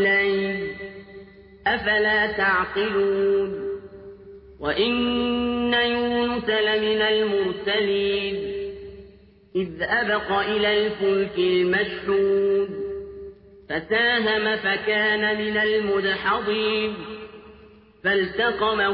الليل أفلا تعقلون وإن يونس لمن المرسلين إذ أبق إلى الفلك المشحون فساهم فكان من المدحضين فالتقمه